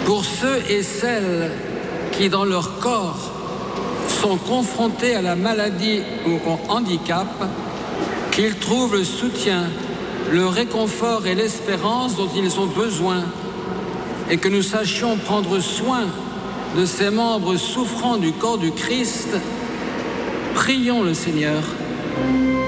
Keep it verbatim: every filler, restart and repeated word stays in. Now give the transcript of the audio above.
Pour ceux et celles qui, dans leur corps, sont confrontés à la maladie ou au handicap, qu'ils trouvent le soutien, le réconfort et l'espérance dont ils ont besoin, et que nous sachions prendre soin de ces membres souffrant du corps du Christ. Prions le Seigneur.